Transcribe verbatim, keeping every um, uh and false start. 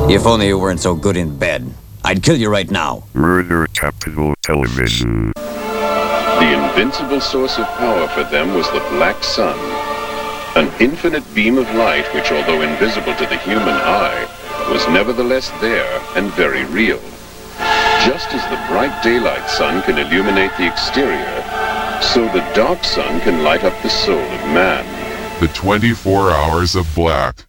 If only you weren't so good in bed. I'd kill you right now. Murder Capital Television. The invincible source of power for them was the black sun. An infinite beam of light which, although invisible to the human eye, was nevertheless there and very real. Just as the bright daylight sun can illuminate the exterior, so the dark sun can light up the soul of man. The twenty-four Hours of Black.